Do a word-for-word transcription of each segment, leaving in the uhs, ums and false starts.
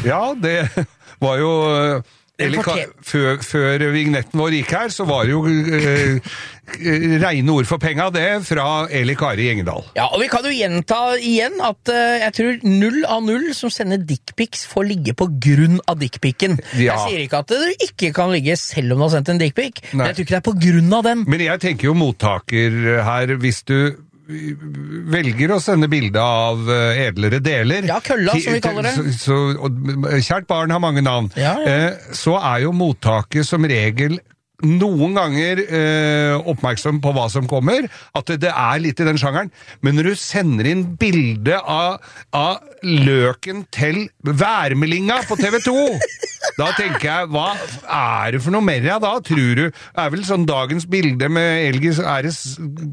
Ja, det var jo... Eller, før, før vignetten vår gikk her, så var det jo eh, reine ord for penga, det, fra Eli Kari Gjengedal. Ja, og vi kan jo gjenta igjen at uh, jeg tror null av null som sender dickpics får ligge på grunn av dickpicen. Ja. Jeg sier ikke at du ikke kan ligge selv om du har sendt en dickpic, men jeg tror ikke det er på grunn av den. Men jeg tenker jo mottaker her, hvis du velger å sende bilde av edlere deler. Ja, kølla, som vi kaller det. Så, så, og, kjært barn har mange navn. Ja, ja. Eh, så er jo mottaket som regel noen ganger eh, oppmerksom på hva som kommer, at det, det er litt i den sjangeren, men når du sender inn bilde av, av løken til værmeldinga på T V to, da tenker jeg, hva er det for noe mer da, tror du? Er vel sånn dagens bilde med elg, er det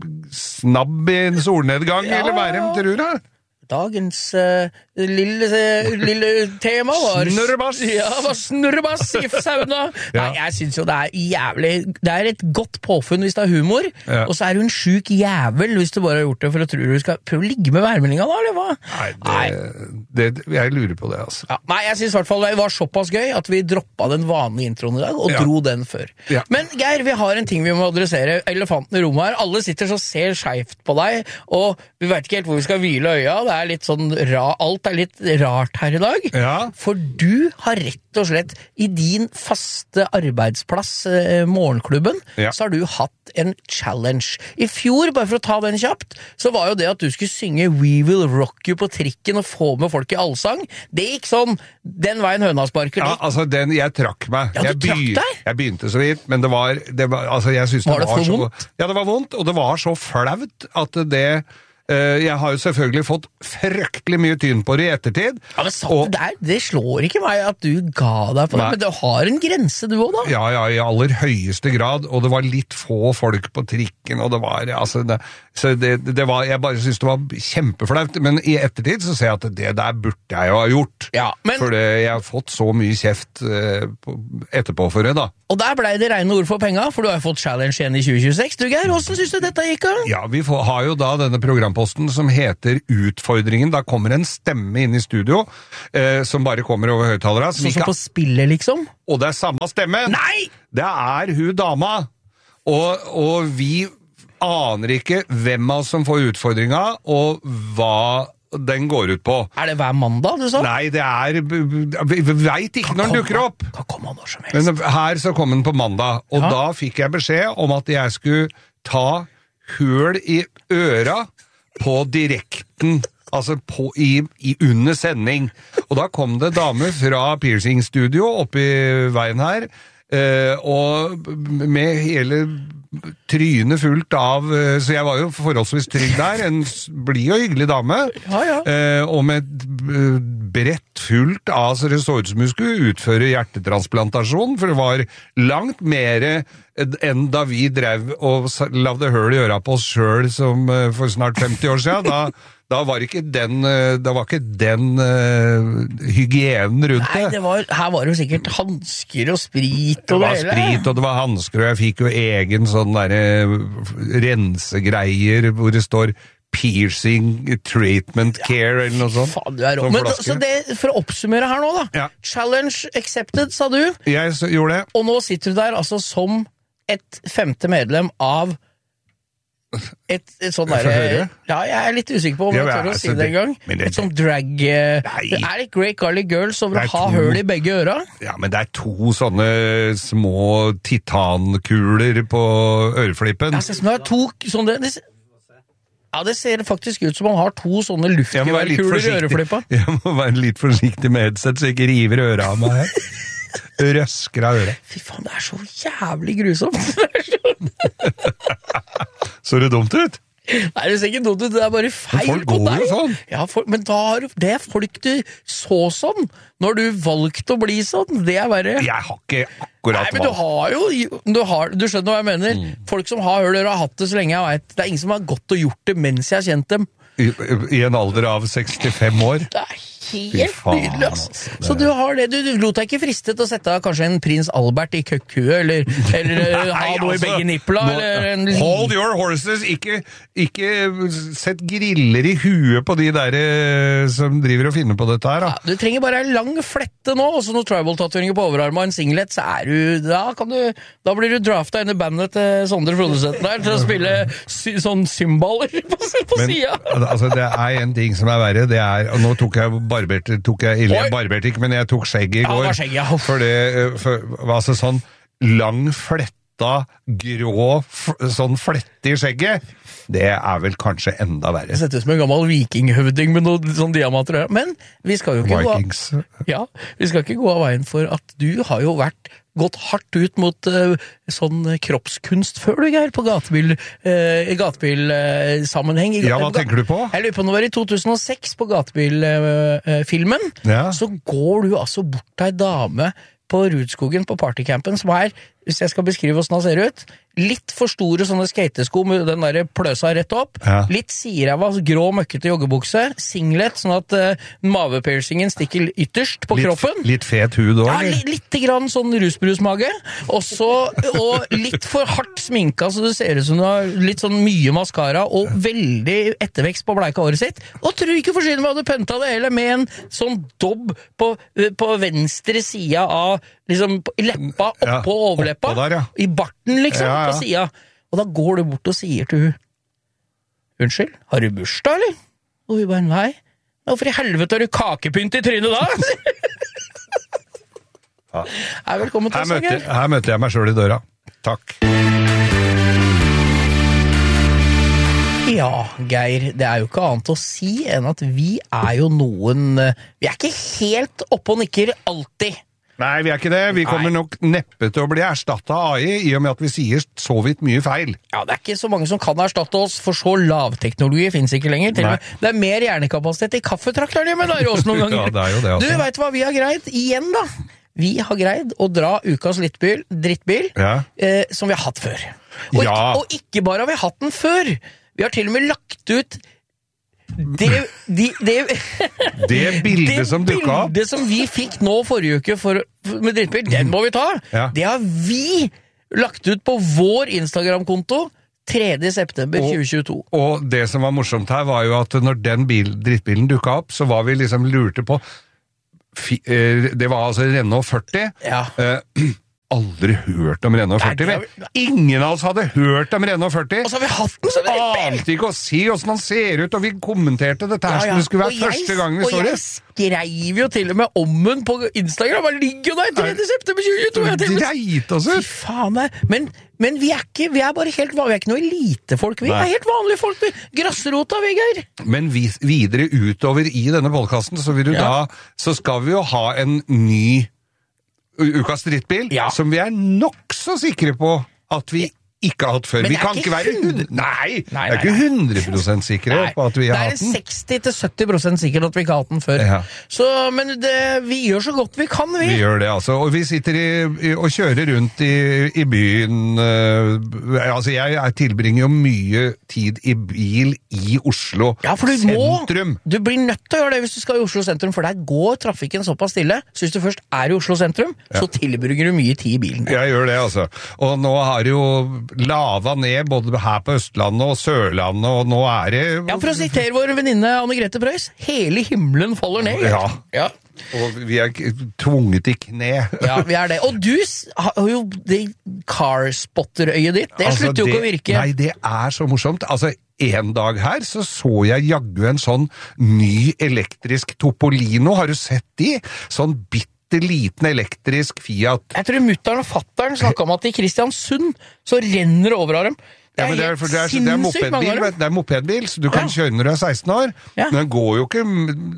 snabb i en solnedgang, ja, eller hva er det, tror du da? Dagens uh, lille, uh, lille tema var snurrebass. Ja, var snurrebass i sauna. Ja. Nei, jeg synes jo det er jævlig, det er et godt påfunn hvis det er humor, ja. Og så er du en syk jævel hvis du bare har gjort det for å tro du skal prøve å ligge med værmeldinga da, eller hva? Nei, det, det, jeg lurer på det, altså. Ja, nei, jeg synes i hvert fall det var såpass gøy at vi droppet den vanlige introen i dag og ja. Dro den før. Ja. Men Geir, vi har en ting vi må adressere, elefanten i rommet her. Alle sitter så ser skjevt på deg, og vi vet ikke helt hvor vi skal hvile øya, det er litt sånn ra, alt er litt rart her i dag, ja. For du har rett og slett i din faste arbeidsplass, eh, morgenklubben, ja. Så har du hatt en challenge. I fjor, bare for å ta den kjapt, så var jo det at du skulle synge We Will Rock You på trikken og få med folk i allsang. Det gikk sånn, den veien høna sparker litt. Ja, altså den, jeg trakk meg. Ja, du jeg trakk deg? Jeg begynte så vidt, men det var, det var altså jeg synes det var, det var for så... vondt? Ja, det var vondt, og det var så flaut at det... Jeg har jo selvfølgelig fått fryktelig mye tyn på det i ettertid. Ja, men sant, og, det, er, det slår ikke meg at du ga deg på det, men du har en grense du også da. Ja, ja, i aller høyeste grad, og det var litt få folk på trikken, og det var, altså, det, så det, det var, jeg bare synes det var kjempeflaut, men i ettertid så ser jeg at det der burde jeg jo ha gjort, ja, men, for det, jeg har fått så mye kjeft uh, etterpå for det da. Og der ble det regne ord for penga, for du har fått challenge igjen i tjue tjueseks. Du, Geir, hvordan synes du dette gikk? Ja, vi får, har jo da denne programposten som heter Utfordringen. Da kommer en stemme inn i studio, eh, som bare kommer over høyttalere. Sånn som på spillet, liksom? Og det er samme stemme! Nei! Det er hun dama. Og, og vi aner ikke hvem av oss som får utfordringa, og hva den går ut på. Er det hver mandag, du sa? Nei, det er... Vi vet ikke når den dukker opp. Kan komme når som helst. Men her så kom den på mandag, og ja. Da fikk jeg beskjed om at jeg skulle ta høl i øra på direkten, altså på, i, i under sending. Og da kom det dame fra Piercing Studio oppe i veien her, eh, og med hele... trynet fullt av, så jeg var jo forholdsvis trygg der, en blid og hyggelig dame, ja, ja. Eh, og med brett fullt av, så det så ut som hun skulle utføre hjertetransplantasjon, for det var langt mer enn da vi drev og lavde høl i øra på oss selv som for snart femti år siden, da Da var ikke den, da var ikke den uh, hygienen rundt det. Nei, det var, her var det jo sikkert hansker og sprit og det hele. Det var sprit, og det var hansker, og jeg fikk jo egen sånn der rensegreier, hvor det står piercing treatment care, eller noe sånt. Faen, du er rå. Men så det, for å oppsummere her nå da, ja. Challenge accepted, sa du. Jeg så, gjorde det. Og nå sitter du der altså som et femte medlem av Et, et sånn der, ja, jeg er litt usikker på om jeg tør å si det en gang. Et sånn drag... Nei. Det er litt Great Garlic Girls over å ha to, høl i begge øra. Ja, men det er to sånne små titankuler på øreflippen. Ja, det er to sånne... Det, ja, det ser faktisk ut som man har to sånne luftgeværkuler i øreflippa. Jeg må være litt forsiktig med headset, så jeg ikke river øra av meg her. Røsker av øret. Fy faen, det er så jævlig grusomt. Så det dumt ut? Nei, det ser ikke dumt ut, det er bare feil på deg. Sånn. Ja, for, men da har det er folk du så sånn, når du valgte å bli sånn, det er bare... Jeg har ikke akkurat valgt. Nei, men du har jo, du, har, du skjønner hva jeg mener. Mm. Folk som har hørt og har hatt det så lenge jeg vet, det er ingen som har gått og gjort det mens jeg har kjent dem. I, i en alder av sekstifem år? Det er helt nydelig, ass. Så du har det, du, du lot deg ikke friste til å sette kanskje en prins Albert i køkkhue, eller, eller ha noe i begge nippla, eller en... Hold your horses, ikke, ikke sett griller i huet på de der som driver og finner på dette her, da. Ja, du trenger bare en lang flette nå, og så noen tribal-tatoveringer på overarmen og en singlet, så er du, da kan du, da blir du draftet inn i bandet til Sondre Frodeseth der, til å spille sy, sånn symboler på, på siden. Men, altså, det er en ting som er verre, det er, og nå tok jeg barberte, tok jeg, eller jeg barberte ikke, men jeg tok skjegg i går. Ja, skjegg, ja. For det, for, altså sånn lang fletta, grå, sånn flette i skjegget, det er vel kanskje enda verre. Det setter ut som en gammel vikinghøvding med noen sånn diamanter. Men vi skal jo ikke Vikings. gå av, ja, vi skal ikke gå av veien for at du har jo vært gått hardt ut mot uh, sånn kroppskunst før du, Geir, på gatebil, uh, gatebil-sammenheng. Uh, ja, hva tenker du på? Jeg lurer på når det var i to tusen og seks på gatebil-filmen, uh, uh, ja. Så går du altså bort til ei dame på Rudskogen på partycampen, som er, hvis jeg skal beskrive hvordan han ser ut, litt for store sånne skatesko med den der pløsa rett opp, ja. Litt siræva, grå møkkete joggebukse, singlet, sånn at uh, mavepiercingen stikker ytterst på litt, kroppen. Litt fet hud også, ja, li, litt grann sånn rusbrusmage, også, og litt for hardt sminka, så det ser ut som du har litt sånn mye mascara, og veldig ettervekst på bleika håret sitt, og tror ikke for siden vi hadde pønta det hele med en sånn dobb på, på venstre sida av liksom leppa, oppå ja, overleppa, oppå der, ja. I barten liksom, ja, ja. På sida. Og da går du bort og sier til hun, unnskyld, har du bursdag, eller? Og hun bare, nei. Hvorfor i helvete har du kakepynt i trynet da? Ja. Hei, velkommen til oss, Geir. Her møter jeg meg selv i døra. Takk. Ja, Geir, det er jo ikke annet å si enn at vi er jo noen, vi er ikke helt oppe og nikker alltid. Nei, vi er ikke det. Vi kommer Nei. nok neppe til å bli erstattet av A I, i og med at vi sier så vidt mye feil. Ja, det er ikke så mange som kan erstatte oss, for så lavteknologi finnes ikke lenger. Til med, det er mer hjernekapasitet i kaffetrakterne, men det er jo også noen ganger. Ja, det er jo det også. Du vet hva vi har greid? Igjen da. Vi har greid å dra ukas drittbil, drittbil ja. eh, som vi har hatt før. Og, ja. ikke, og ikke bare har vi hatt den før. Vi har til og med lagt ut Det, de, det, det bildet som dukket opp. Det bildet som vi fikk nå forrige uke for, med drittbil, den må vi ta. Ja. Det har vi lagt ut på vår Instagram-konto tredje september tjue tjueto. Og, og det som var morsomt her var jo at når den bil, drittbilen dukket opp, så var vi liksom lurte på fi, eh, det var altså Renault førti. Ja. Eh, aldri hørt om Renault førti. Nei, ingen av oss hadde hørt om Renault førti. Og så har vi hatt den så lenge. Ante ikke å si hvordan han ser ut, og vi kommenterte dette her ja, ja. Som det skulle være og første jeg, gang vi så det. Og jeg skrev jo til og med om den på Instagram. Han ligger jo der tredje september tjue tjueto. Dreit oss ut. Fy faen meg. Men, men vi er ikke, vi er bare helt vanlige. Vi er ikke noe elitefolk. Vi Nei. Er helt vanlige folk. Grassrota, Vegard. Men vi, videre utover i denne podcasten, så vil du ja. Da, så skal vi jo ha en ny ukas drittbil, ja. Som vi er nok så sikre på at vi ikke har hatt før. Men vi kan ikke være hundre... Nei, nei, jeg er ikke hundre prosent sikre nei. På at vi har hatt den. Det er seksti til sytti prosent sikkert at vi ikke har hatt den før. Ja. Så, men det, vi gjør så godt vi kan, vi. Vi gjør det, altså. Og vi sitter i, i, og kjører rundt i, i byen. Uh, altså, jeg, jeg tilbringer jo mye tid i bil i Oslo ja, for du sentrum. Må, du blir nødt til å gjøre det hvis du skal i Oslo sentrum, for der går trafikken såpass stille. Så hvis du først er i Oslo sentrum, ja. Så tilbringer du mye tid i bilen. Jeg gjør det, altså. Og nå har jo lava ned både her på Østlandet og Sørlandet, og nå er det... Ja, for å sitere vår venninne Anne-Grete Preus, hele himmelen faller ned. Ja, ja. Og vi er tvunget i kne. Ja, vi er det. Og du har jo det carspotter-øyet ditt, det altså, slutter jo det, ikke å virke. Nei, det er så morsomt. Altså, en dag her så så jeg jaggu en sånn ny elektrisk Topolino. Har du sett de? Sånn bitte liten elektrisk Fiat. Jeg tror mutteren og fatteren snakket om at i Kristiansund så renner det over av dem. Det er, ja, men det er, det er, det er mopedbil, det er mopedbil, så du kan ja. Kjøre når du er seksten år, ja. Men den går jo ikke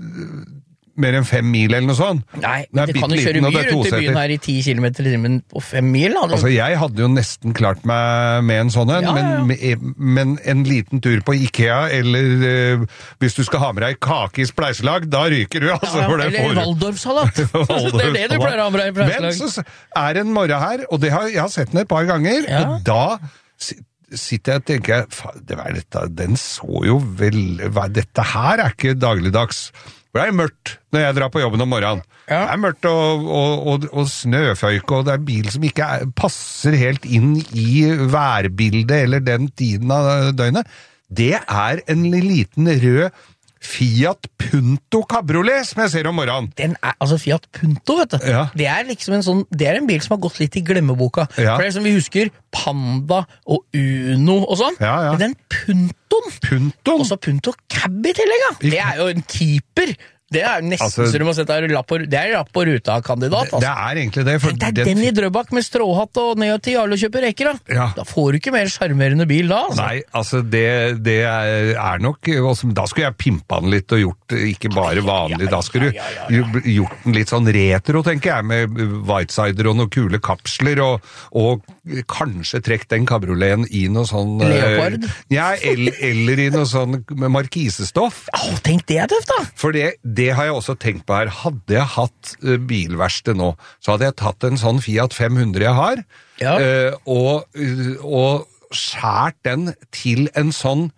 mer enn fem mil eller noe sånt. Nei, men det, det kan jo kjøre mye rundt i byen her i ti kilometer i timen på fem mil. Da. Altså, jeg hadde jo nesten klart meg med en sånn en, ja, ja. Men, men en liten tur på Ikea, eller uh, hvis du skal ha med deg kake i spleiselag, da ryker du, altså. Ja, ja. Eller Waldorf-salat. Det er det du pleier å ha med deg i spleiselag. Men så er det en morgen her, og det har, jeg har sett den et par ganger, ja. Og da sitter jeg og tenker, det var dette, den så jo vel, dette her er ikke dagligdags. For det er mørkt når jeg drar på jobben om morgenen. Ja. Det er mørkt og, og, og, og snøføyk, og det er bil som ikke er, passer helt inn i værbildet eller den tiden av døgnet. Det er en liten rød Fiat Punto Cabriolet som jeg ser om morgenen. Den er, altså Fiat Punto, vet du. Ja. Det er liksom en sånn, det er en bil som har gått litt i glemmeboka. Ja. For det er som vi husker, Panda og Uno og sånn. Ja, ja. Men den Puntoen, Puntoen? Også Punto Cab i tillegg, ja. Det er jo en keeper. Det er nesten altså, så du må sette lapp på, det er lapp på ruta-kandidat. Altså. Det er egentlig det. For det er den, den i Drøbak med stråhatt og ned til Jarl og kjøper reker, da. Ja. Da får du ikke mer sjarmerende bil da, altså. Nei, altså det, det er, er nok, også, da skulle jeg pimpa den litt og gjort ikke bare vanlig, da skulle du ja, ja, ja, ja. gjort den litt sånn retro, tenker jeg, med Whitesider og noen kule kapsler, og, og kanskje trekk den kabrioleten i noe sånn... Leopard? Ja, eller, eller i noe sånn markisestoff. Å, tenk det er tøft da! For det, det har jeg også tenkt på her. Hadde jeg hatt uh, bilverksted nå, så hadde jeg tatt en sånn Fiat fem hundre jeg har, ja. uh, og, uh, og skjært den til en sånn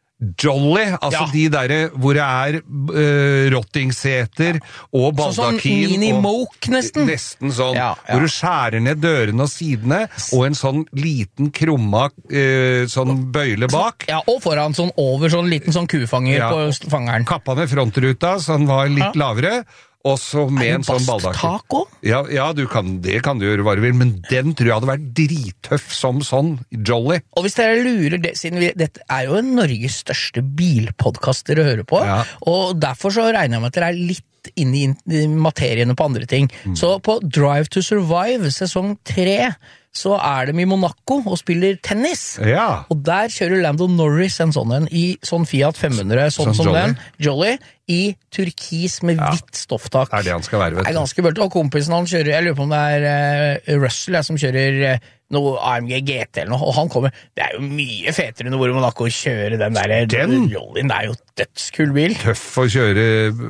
Jolly, altså ja. De der hvor det er uh, rottingseter ja. Og baldakin. Sånn mini-moke nesten. Nesten sånn, ja, ja. Hvor du skjærer ned dørene og sidene, og en sånn liten krumma uh, sånn bøyle bak. Ja, og foran sånn over sånn liten sånn kufanger ja. På fangeren. Kappa ned frontruta, så den var litt ja. Lavere. Og så med en sånn baldakin. Ja, ja du kan, det kan du gjøre hva du vil, men den tror jeg hadde vært drittøff som sånn, Jolly. Og hvis dere lurer, det, siden vi, dette er jo Norges største bilpodcast dere hører på, ja. Og derfor så regner jeg med at dere er litt inne i materiene på andre ting. Mm. Så på Drive to Survive, sesong tre, så er de i Monaco og spiller tennis. Ja. Og der kjører Lando Norris en sånn en i sånn Fiat fem hundre, sånn, sånn som Jolly. Den, Jolly, i turkis med ja. Hvitt stofftak. Er det han skal være, vet du? Det er ganske bølt. Og kompisen han kjører, jeg lurer på om det er uh, Russell jeg, som kjører uh, noe A M G G T eller noe, og han kommer, det er jo mye fetere enn hvor Monaco kjører den der Jollyen, det er jo dødskul bil. Tøff å kjøre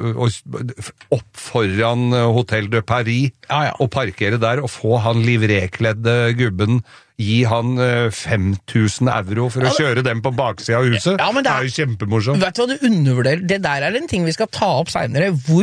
opp foran Hotel de Paris, ja, ja. Og parkere der, og få han livrekledde gubben, gi han fem tusen euro for å ja, det... kjøre dem på baksida av huset. Ja, men det er, det er jo kjempemorsomt. Vet du hva du undervurderer? Det der er en ting vi skal ta opp senere, hvor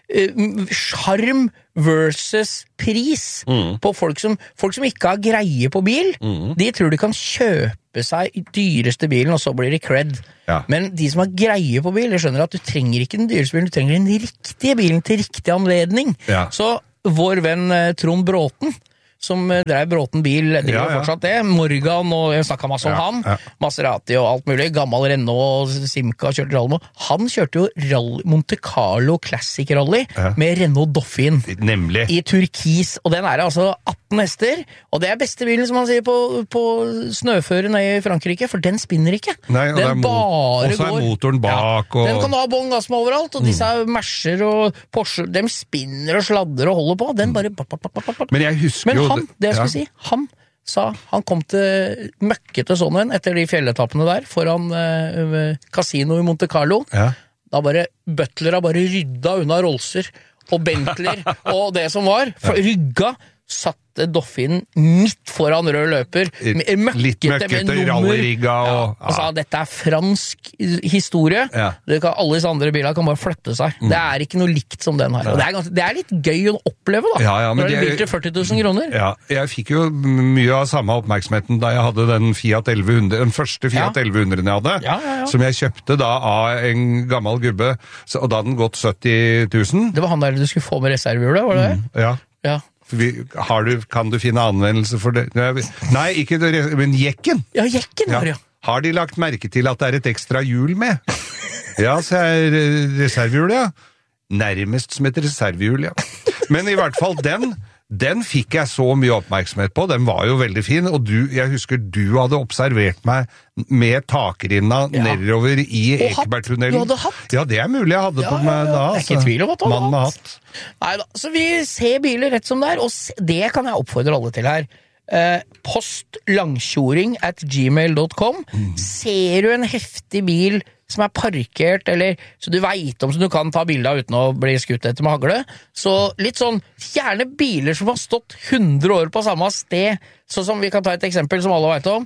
skjerm uh, versus pris mm. på folk som, folk som ikke har greie på bil, mm. de tror de kan kjøpe seg dyreste bilen, og så blir det cred. Ja. Men de som har greie på bil, de skjønner at du trenger ikke den dyreste bilen, du trenger den riktige bilen til riktig anledning. Ja. Så vår venn Trond Bråten, som drev Bråten bil, driver ja, ja. Fortsatt det. Morgan, og jeg snakket masse om ja, han. Ja. Maserati og alt mulig. Gammel Renault, Simca, kjørte rally. Han kjørte jo rally, Monte Carlo Classic Rally ja. Med Renault Dauphine. Nemlig. I turkis. Og den er altså atten hester. Og det er beste bilen, som man sier, på, på snøføre nede i Frankrike, for den spinner ikke. Nei, og den bare går. Og så er motoren bak. Ja. Og... Den kan ha bånn gass med overalt, og disse mm. Mercer og Porsche, de spinner og sladder og holder på. Den bare... Men jeg husker Men jo... Han, det jeg skulle ja. Si, han sa, han kom til møkkete sånn en etter de fjelletappene der, foran uh, kasino i Monte Carlo. Ja. Da bare, Butler har bare rydda unna Rollser og Bentler og det som var, for ja. Rygga, satte Dauphinen midt foran rød løper, møkkete, litt møkkete, rallyrigga og... Ja, altså, dette er fransk historie. Ja. Det kan, alle disse andre biler kan bare flytte seg. Mm. Det er ikke noe likt som den her. Og det er, ganske, det er litt gøy å oppleve, da. Ja, ja, men når det er bil til førti tusen kroner. Ja, jeg fikk jo mye av samme oppmerksomheten da jeg hadde den Fiat elleve hundre, den første Fiat ja. elleve hundre jeg hadde, ja, ja, ja. Som jeg kjøpte da av en gammel gubbe, og da hadde den gått sytti tusen. Det var han der du skulle få med reservehjulet, var det det? Mm, ja. Ja. Vi, har du, kan du finne anvendelse for det? Nei, ikke det, men jekken. Ja, jekken var det, ja. Har de lagt merke til at det er et ekstra hjul med? Ja, så er reservehjulet, ja. Nærmest som et reservehjul, ja. Men i hvert fall den, den fikk jeg så mye oppmerksomhet på. Den var jo veldig fin, og du, jeg husker du hadde observert meg med takrinna ja. Nedover i Ekebergtunnelen. Du hadde hatt? Ja, det er mulig jeg hadde ja, på meg da. Det er ikke tvil om at du hadde hatt. hatt. Neida, så vi ser biler rett som det er, og det kan jeg oppfordre alle til her. Uh, post langkjoring at gmail dot com. Mm. Ser du en heftig bil som er parkert, eller så du vet om, så du kan ta bilder av uten å bli skutt etter med hagle, så litt sånn, gjerne biler som har stått hundre år på samme sted, så som vi kan ta et eksempel som alle vet om,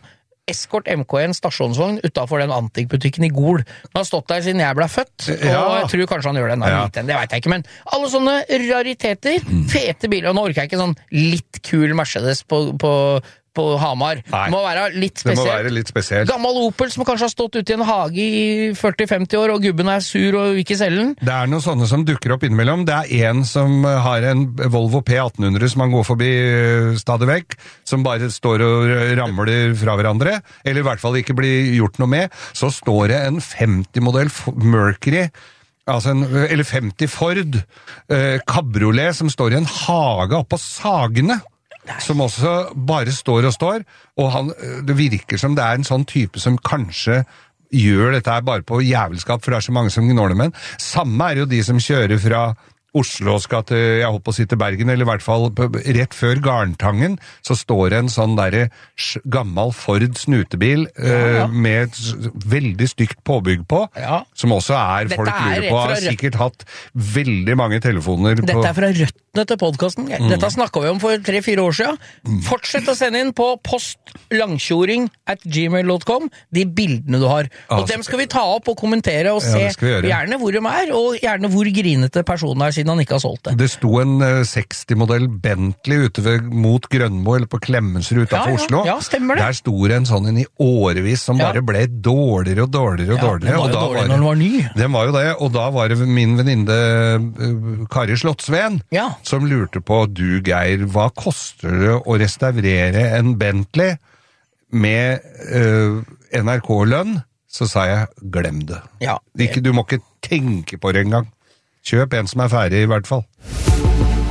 Escort M K en stasjonsvogn utenfor den antikbutikken i Gol. Den har stått der siden jeg ble født, og Ja. jeg tror kanskje han gjør det. Ja. Det vet jeg ikke, men alle sånne rariteter, fete biler, og nå orker jeg ikke sånn litt kul Mercedes på, på, på Hamar. Nei. Det må være litt Det må spesielt. være litt spesielt. Gammel Opel som kanskje har stått ute i en hage i førti femti år, og gubben er sur og vil ikke selge den. Det er noen sånne som dukker opp innimellom. Det er en som har en Volvo P atten hundre som han går forbi uh, stadig vekk, som bare står og ramler fra hverandre, eller i hvert fall ikke blir gjort noe med. Så står det en femti-modell Mercury, altså en, eller femti Ford uh, Cabriolet som står i en hage oppå Sagene. Som også bare står og står, og han, det virker som det er en sånn type som kanskje gjør dette her bare på jævelskap, for det er så mange som gnåler med den. Samme er jo de som kjører fra Oslo og skal til, jeg håper å si til Bergen, eller i hvert fall rett før Garntangen, så står det en sånn der gammel Ford snutebil ja, ja. Eh, med et veldig stygt påbygg på, ja. Som også er, folk lurer på, har sikkert hatt veldig mange telefoner på... Dette er fra røttene til podcasten. Mm. Dette snakket vi om for tre-fire år siden. Mm. Fortsett å sende inn på postlangkjoring at gmail dot com de bildene du har. Og altså, dem skal vi ta opp og kommentere og se ja, gjerne hvor de er, og gjerne hvor grinete personen er siden han ikke har solgt det. Det sto en uh, seksti-modell Bentley ute ved, mot Grønmo, eller på Klemensrud utenfor ja, ja. Oslo. Ja, stemmer det. Der sto det en sånn en i årevis som ja. Bare ble dårligere og dårligere og ja, dårligere. Den var jo og dårlig var, når den var ny. Den var jo det, og da var det min venninne uh, Kari Slottsveen ja. Som lurte på, du Geir, hva koster det å restaurere en Bentley med uh, N R K-lønn? Så sa jeg, glem det. Ja, det. Ikke, du må ikke tenke på det engang. Kjøp en som er ferdig i hvert fall.